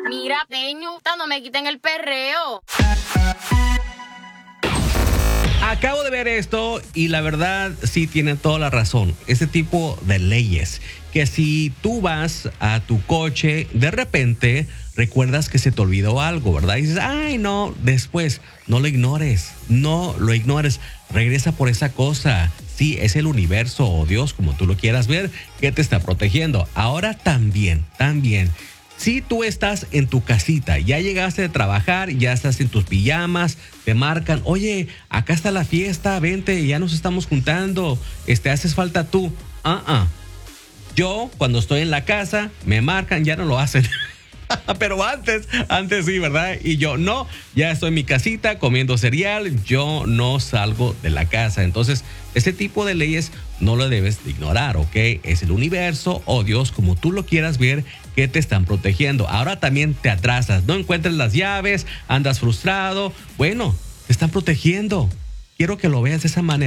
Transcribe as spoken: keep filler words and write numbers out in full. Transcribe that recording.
Mira, Peño, no me quiten el perreo. Acabo de ver esto y la verdad sí tienen toda la razón. Ese tipo de leyes que si tú vas a tu coche, de repente recuerdas que se te olvidó algo, ¿verdad? Y dices, ay, no, después, no lo ignores, no lo ignores, regresa por esa cosa. Sí, es el universo o Dios, como tú lo quieras ver, que te está protegiendo. Ahora también, también. Si tú estás en tu casita, ya llegaste de trabajar, ya estás en tus pijamas, te marcan, oye, acá está la fiesta, vente, ya nos estamos juntando, este, haces falta tú. Ah, ah. Yo, cuando estoy en la casa, me marcan, ya no lo hacen. Pero antes, antes sí, ¿verdad? Y yo no, ya estoy en mi casita comiendo cereal, yo no salgo de la casa. Entonces, ese tipo de leyes no lo debes de ignorar, ¿ok? Es el universo o Dios, como tú lo quieras ver, que te están protegiendo. Ahora también te atrasas, no encuentras las llaves, andas frustrado. Bueno, te están protegiendo. Quiero que lo veas de esa manera.